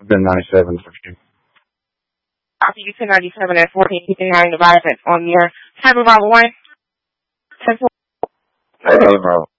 been 97 for you. After you 1097 at 14, keeping 9 devices on your type of 1. 10 Bravo.